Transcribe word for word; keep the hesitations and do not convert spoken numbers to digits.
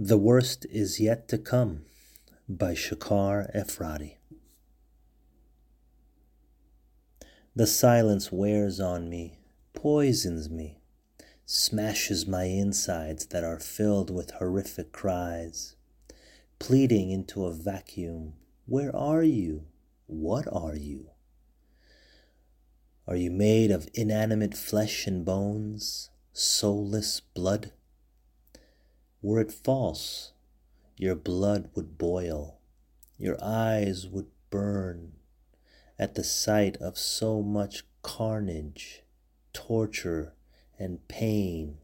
The Worst Is Yet to Come by Shakar Efrati. The silence wears on me, poisons me, smashes my insides that are filled with horrific cries, pleading into a vacuum. Where are you? What are you? Are you made of inanimate flesh and bones, soulless blood? Were it false, your blood would boil, your eyes would burn at the sight of so much carnage, torture, and pain